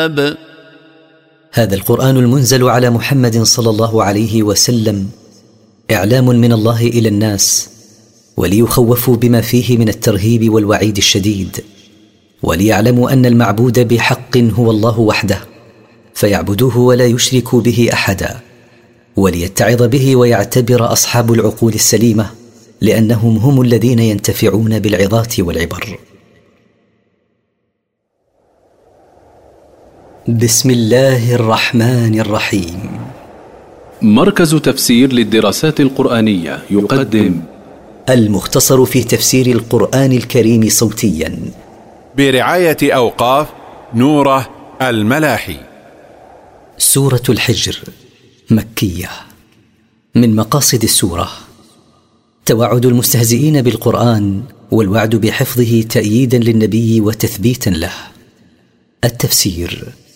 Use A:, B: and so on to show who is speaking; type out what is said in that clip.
A: هذا القرآن المنزل على محمد صلى الله عليه وسلم إعلام من الله إلى الناس، وليخوفوا بما فيه من الترهيب والوعيد الشديد، وليعلموا أن المعبود بحق هو الله وحده، فيعبدوه ولا يشركوا به أحدا، وليتعظ به ويعتبر أصحاب العقول السليمة، لأنهم هم الذين ينتفعون بالعظات والعبر. بسم الله الرحمن الرحيم.
B: مركز تفسير للدراسات القرآنية يقدم
A: المختصر في تفسير القرآن الكريم صوتيا
C: برعاية أوقاف نوره الملاحي.
A: سورة الحجر مكية. من مقاصد السورة توعد المستهزئين بالقرآن والوعد بحفظه تأييدا للنبي وتثبيتا له. التفسير: